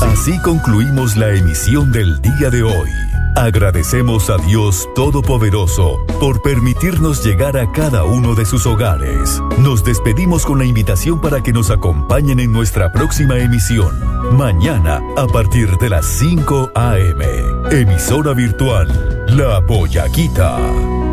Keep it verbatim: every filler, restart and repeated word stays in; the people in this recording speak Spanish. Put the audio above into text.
Así concluimos la emisión del día de hoy. Agradecemos a Dios Todopoderoso por permitirnos llegar a cada uno de sus hogares. Nos despedimos con la invitación para que nos acompañen en nuestra próxima emisión, mañana a partir de las cinco a eme. Emisora virtual La Boyaquita.